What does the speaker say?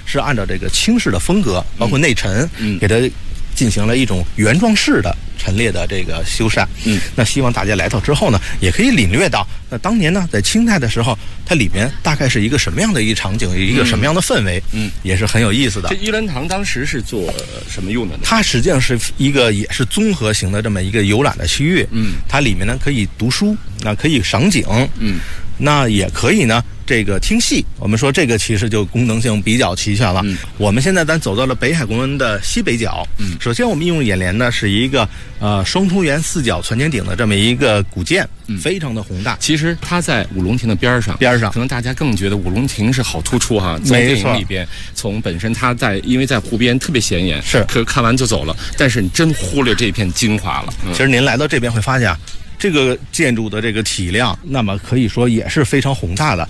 是按照这个清式的风格，包括内陈，给它进行了一种原装式的陈列的这个修缮。那希望大家来到之后呢，也可以领略到，那当年呢，在清代的时候，它里面大概是一个什么样的一场景，一个什么样的氛围，也是很有意思的。 这玉兰堂当时是做什么用的呢？ 它实际上是一个也是综合型的这么一个游览的区域。它里面呢可以读书，那可以赏景，那也可以呢这个听戏。我们说这个其实就功能性比较齐全了。我们现在咱走到了北海公园的西北角。首先我们映入眼帘呢是一个双突圆四角攒尖顶的这么一个古建，非常的宏大。 其实它在五龙亭的边上，可能大家更觉得五龙亭是好突出哈。从电影里边，从本身它因为在湖边特别显眼，可看完就走了，但是你真忽略这片精华了。 其实您来到这边会发现这个建筑的这个体量，那么可以说也是非常宏大的。